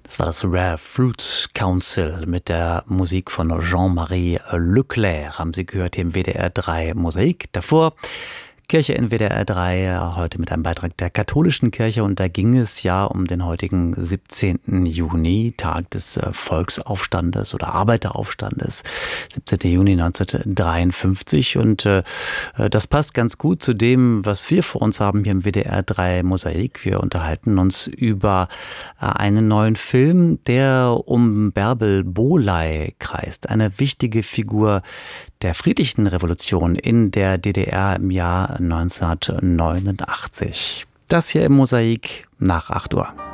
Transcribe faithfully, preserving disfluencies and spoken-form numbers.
Das war das Rare Fruits Council mit der Musik von Jean-Marie Leclerc. Haben Sie gehört hier im W D R drei Mosaik. Davor Kirche in W D R drei, heute mit einem Beitrag der katholischen Kirche. Und da ging es ja um den heutigen siebzehnten Juni, Tag des Volksaufstandes oder Arbeiteraufstandes, siebzehnten Juni neunzehnhundertdreiundfünfzig. Und äh, das passt ganz gut zu dem, was wir vor uns haben hier im W D R drei Mosaik. Wir unterhalten uns über äh, einen neuen Film, der um Bärbel Bohley kreist. Eine wichtige Figur der friedlichen Revolution in der D D R im Jahr neunzehnhundertneunundachtzig. Das hier im Mosaik nach acht Uhr.